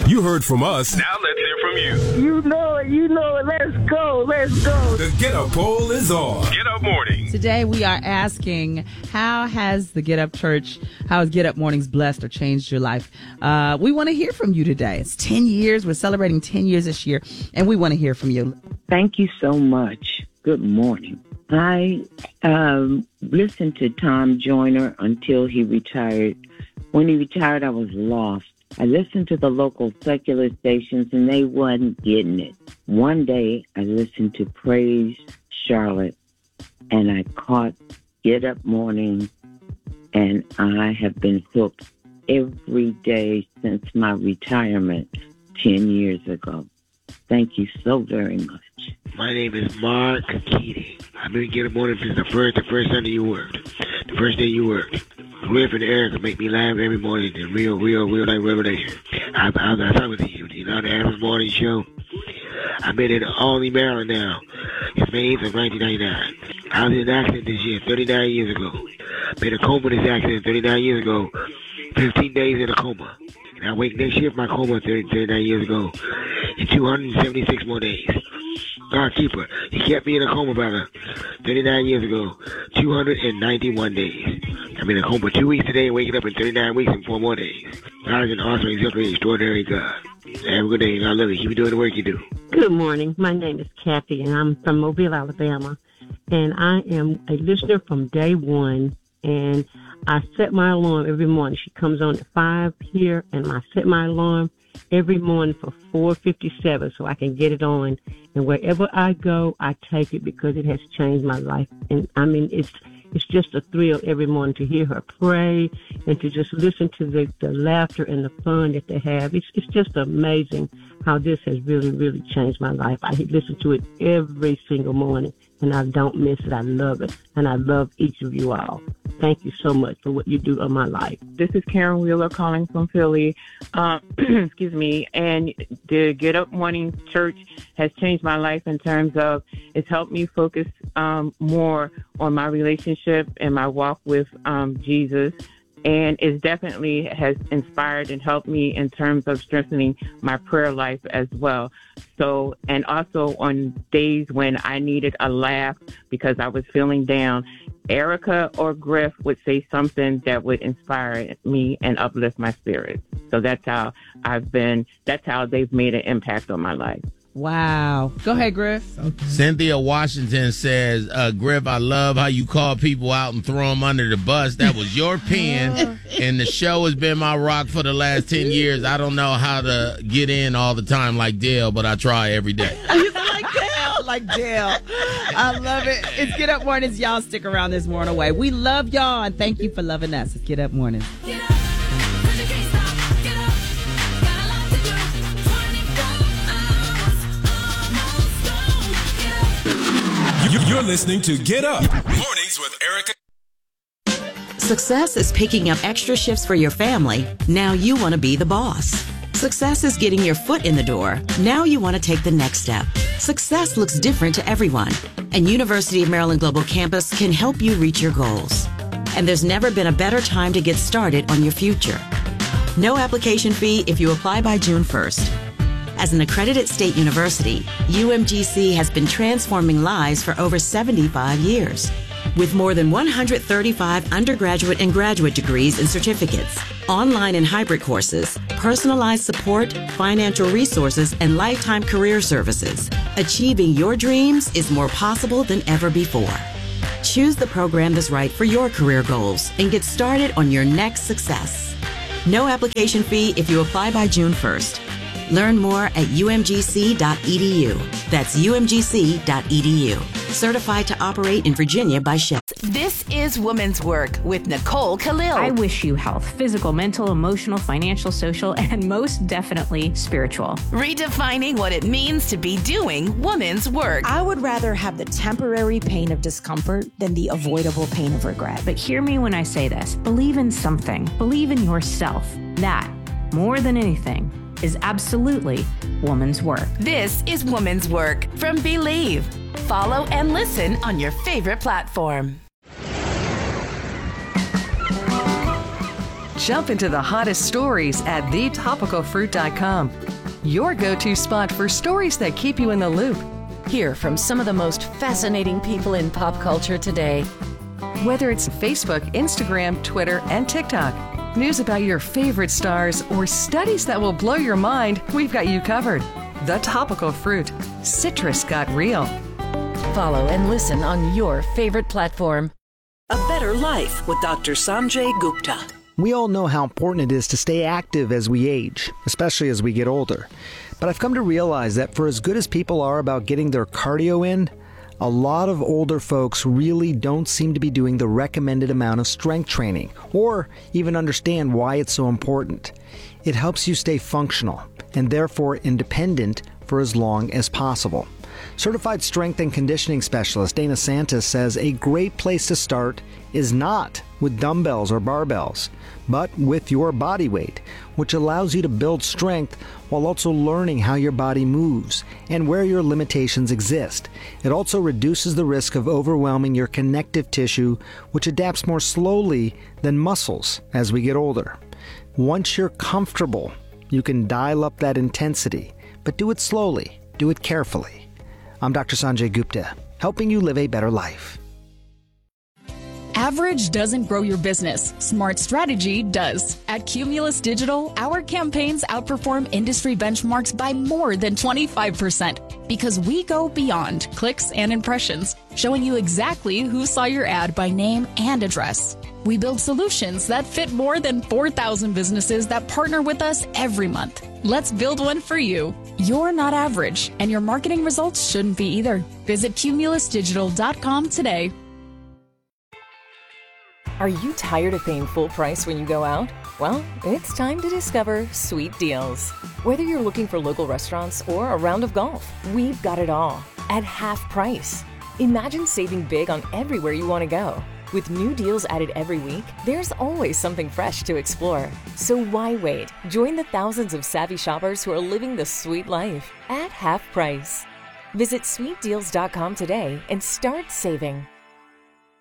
You heard from us. Now let's hear from you. You know it. Let's go. The Get Up poll is on. Get Up Mornings. Today we are asking, how has Get Up Mornings blessed or changed your life? We want to hear from you today. It's 10 years. We're celebrating 10 years this year, and we want to hear from you. Thank you so much. Good morning. I listened to Tom Joyner until he retired. When he retired, I was lost. I listened to the local secular stations, and they wasn't getting it. One day, I listened to Praise Charlotte, and I caught Get Up Morning, and I have been hooked every day since my retirement 10 years ago. Thank you so very much. My name is Mark Keating. I've been Get Up Morning since the first Sunday you worked. The first day you worked. Griff and Erica make me laugh every morning. The real life revelation. I talk with you. You know the Adams Morning Show? I've been in Albany, Maryland now. It's May 8th of 1999. I was in an accident this year, 39 years ago. Been in a coma this accident 39 years ago. 15 days in a coma. And I wake next year from my coma 39 years ago. In 276 more days. God keeper. He kept me in a coma about 39 years ago. 291 days. I'm in a coma 2 weeks today and waking up in 39 weeks and 4 more days. God is an awesome, exemplary, extraordinary God. Have a good day, and I love you. Keep doing the work you do. Good morning. My name is Kathy, and I'm from Mobile, Alabama. And I am a listener from day one, and I set my alarm every morning. She comes on at 5 here, and I set my alarm every morning for 4:57 so I can get it on. And wherever I go, I take it because it has changed my life. And I mean, it's just a thrill every morning to hear her pray and to just listen to the laughter and the fun that they have. It's just amazing how this has really, really changed my life. I listen to it every single morning, and I don't miss it. I love it, and I love each of you all. Thank you so much for what you do in my life. This is Karen Wheeler calling from Philly. Excuse me. And the Get Up Morning Church has changed my life in terms of it's helped me focus more on my relationship and my walk with Jesus. And it definitely has inspired and helped me in terms of strengthening my prayer life as well. So, and also on days when I needed a laugh because I was feeling down, Erica or Griff would say something that would inspire me and uplift my spirit. So that's how they've made an impact on my life. Wow. Go ahead, Griff. Okay. Cynthia Washington says, Griff, I love how you call people out and throw them under the bus. That was your pen, and the show has been my rock for the last 10 years. I don't know how to get in all the time like Dale, but I try every day. Like Dale. I love it. It's Get Up Mornings. Y'all stick around this morning away. We love y'all, and thank you for loving us. It's Get Up Mornings. Get up. You're listening to Get Up Mornings with Erica. Success is picking up extra shifts for your family. Now you want to be the boss. Success is getting your foot in the door. Now you want to take the next step. Success looks different to everyone, and University of Maryland Global Campus can help you reach your goals. And there's never been a better time to get started on your future. No application fee if you apply by June 1st. As an accredited state university, UMGC has been transforming lives for over 75 years. With more than 135 undergraduate and graduate degrees and certificates, online and hybrid courses, personalized support, financial resources, and lifetime career services, achieving your dreams is more possible than ever before. Choose the program that's right for your career goals and get started on your next success. No application fee if you apply by June 1st. Learn more at umgc.edu. That's umgc.edu. Certified to operate in Virginia by Shell. This is Women's Work with Nicole Khalil. I wish you health, physical, mental, emotional, financial, social, and most definitely spiritual. Redefining what it means to be doing women's work. I would rather have the temporary pain of discomfort than the avoidable pain of regret. But hear me when I say this. Believe in something. Believe in yourself. That, more than anything, is absolutely woman's work. This is Woman's Work from Believe. Follow and listen on your favorite platform. Jump into the hottest stories at thetopicalfruit.com. Your go-to spot for stories that keep you in the loop. Hear from some of the most fascinating people in pop culture today. Whether it's Facebook, Instagram, Twitter, and TikTok, news about your favorite stars, or studies that will blow your mind, we've got you covered. The Topical Fruit. Citrus got real. Follow and listen on your favorite platform. A Better Life with Dr. Sanjay Gupta. We all know how important it is to stay active as we age, especially as we get older. But I've come to realize that for as good as people are about getting their cardio in, a lot of older folks really don't seem to be doing the recommended amount of strength training, or even understand why it's so important. It helps you stay functional, and therefore independent for as long as possible. Certified strength and conditioning specialist Dana Santos says a great place to start is not with dumbbells or barbells, but with your body weight, which allows you to build strength while also learning how your body moves and where your limitations exist. It also reduces the risk of overwhelming your connective tissue, which adapts more slowly than muscles as we get older. Once you're comfortable, you can dial up that intensity, but do it slowly, do it carefully. I'm Dr. Sanjay Gupta, helping you live a better life. Average doesn't grow your business. Smart strategy does. At Cumulus Digital, our campaigns outperform industry benchmarks by more than 25% because we go beyond clicks and impressions, showing you exactly who saw your ad by name and address. We build solutions that fit more than 4,000 businesses that partner with us every month. Let's build one for you. You're not average, and your marketing results shouldn't be either. Visit cumulusdigital.com today. Are you tired of paying full price when you go out? Well, it's time to discover Sweet Deals. Whether you're looking for local restaurants or a round of golf, we've got it all at half price. Imagine saving big on everywhere you want to go. With new deals added every week, there's always something fresh to explore. So why wait? Join the thousands of savvy shoppers who are living the sweet life at half price. Visit sweetdeals.com today and start saving.